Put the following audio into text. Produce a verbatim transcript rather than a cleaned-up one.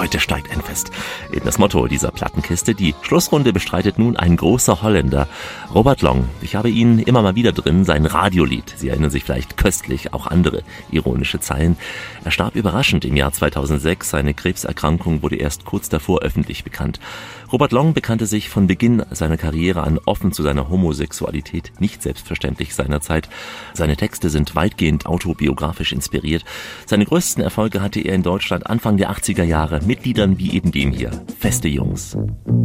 Heute steigt ein Fest. Eben das Motto dieser Plattenkiste. Die Schlussrunde bestreitet nun ein großer Holländer, Robert Long. Ich habe ihn immer mal wieder drin, sein Radiolied. Sie erinnern sich vielleicht köstlich, auch andere ironische Zeilen. Er starb überraschend im Jahr zweitausendsechs. Seine Krebserkrankung wurde erst kurz davor öffentlich bekannt. Robert Long bekannte sich von Beginn seiner Karriere an offen zu seiner Homosexualität, nicht selbstverständlich seinerzeit. Seine Texte sind weitgehend autobiografisch inspiriert. Seine größten Erfolge hatte er in Deutschland Anfang der achtziger Jahre mit Liedern wie eben dem hier, Feste Jungs.